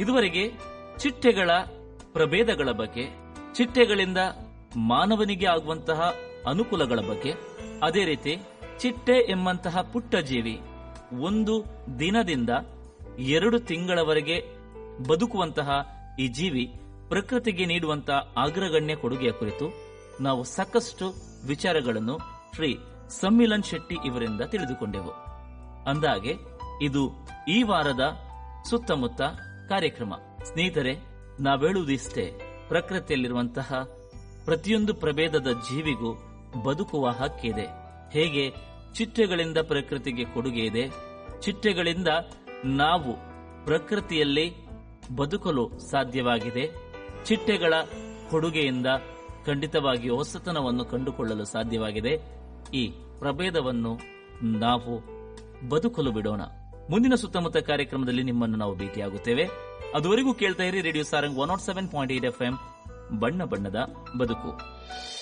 ಇದುವರೆಗೆ ಚಿಟ್ಟೆಗಳ ಪ್ರಭೇದಗಳ ಬಗ್ಗೆ, ಚಿಟ್ಟೆಗಳಿಂದ ಮಾನವನಿಗೆ ಆಗುವಂತಹ ಅನುಕೂಲಗಳ ಬಗ್ಗೆ, ಅದೇ ರೀತಿ ಚಿಟ್ಟೆ ಎಂಬಂತಹ ಪುಟ್ಟ ಜೀವಿ 1 ದಿನದಿಂದ 2 ತಿಂಗಳವರೆಗೆ ಬದುಕುವಂತಹ ಈ ಜೀವಿ ಪ್ರಕೃತಿಗೆ ನೀಡುವಂತಹ ಅಗ್ರಗಣ್ಯ ಕೊಡುಗೆಯ ಕುರಿತು ನಾವು ಸಾಕಷ್ಟು ವಿಚಾರಗಳನ್ನು ಶ್ರೀ ಸಮ್ಮಿಲನ್ ಶೆಟ್ಟಿ ಇವರಿಂದ ತಿಳಿದುಕೊಂಡೆವು. ಅಂದಾಗೆ ಇದು ಈ ವಾರದ ಸುತ್ತಮುತ್ತ ಕಾರ್ಯಕ್ರಮ. ಸ್ನೇಹಿತರೆ, ನಾವೇಳುವುದಿಷ್ಟೇ, ಪ್ರಕೃತಿಯಲ್ಲಿರುವಂತಹ ಪ್ರತಿಯೊಂದು ಪ್ರಭೇದದ ಜೀವಿಗೂ ಬದುಕುವ ಹಕ್ಕಿದೆ. ಹೇಗೆ ಚಿಟ್ಟೆಗಳಿಂದ ಪ್ರಕೃತಿಗೆ ಕೊಡುಗೆ ಇದೆ, ಚಿಟ್ಟೆಗಳಿಂದ ನಾವು ಪ್ರಕೃತಿಯಲ್ಲಿ ಬದುಕಲು ಸಾಧ್ಯವಾಗಿದೆ, ಚಿಟ್ಟೆಗಳ ಕೊಡುಗೆಯಿಂದ ಖಂಡಿತವಾಗಿಯೂ ಹೊಸತನವನ್ನು ಕಂಡುಕೊಳ್ಳಲು ಸಾಧ್ಯವಾಗಿದೆ. ಈ ಪ್ರಭೇದವನ್ನು ನಾವು ಬದುಕಲು ಬಿಡೋಣ. ಮುಂದಿನ ಸುತ್ತಮುತ್ತ ಕಾರ್ಯಕ್ರಮದಲ್ಲಿ ನಿಮ್ಮನ್ನು ನಾವು ಭೇಟಿಯಾಗುತ್ತೇವೆ. ಅದುವರೆಗೂ ಕೇಳ್ತಾ ಇರಿ ರೇಡಿಯೋ ಸಾರಂಗ್ 107.8 FM, ಬಣ್ಣ ಬಣ್ಣದ ಬದುಕು.